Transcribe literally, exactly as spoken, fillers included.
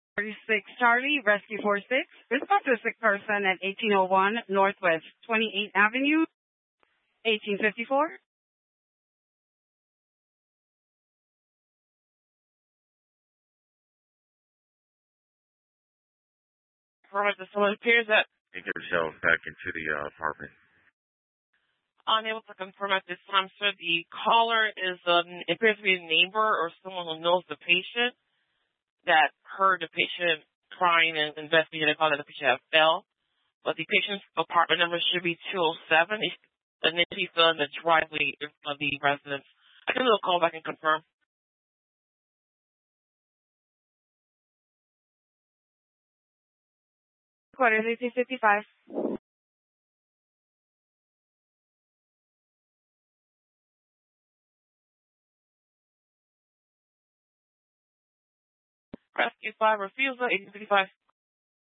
thirty-six Charlie, Rescue forty-six. Respond to a sick person at eighteen oh one Northwest twenty-eighth Avenue, eighteen fifty-four. Right, so it appears that and get yourself back into the uh, apartment. Unable to confirm at this time, sir. The caller is um, it appears to be a neighbor or someone who knows the patient that heard the patient crying and investigated a call that the patient had fell. But the patient's apartment number should be two oh seven. He's initially still in the driveway of the residence. I can do a call back and confirm. Quarters eighteen fifty-five. Rescue five refusal, eighteen fifty-five.